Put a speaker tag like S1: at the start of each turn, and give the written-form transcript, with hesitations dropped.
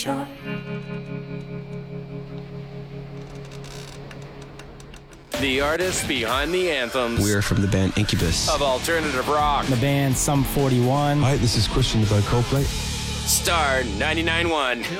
S1: The artists behind the anthems.
S2: We're from the band Incubus.
S1: Of alternative rock.
S3: The band Sum 41.
S4: Hi, this is Christian about Coldplay.
S1: Star 99.1.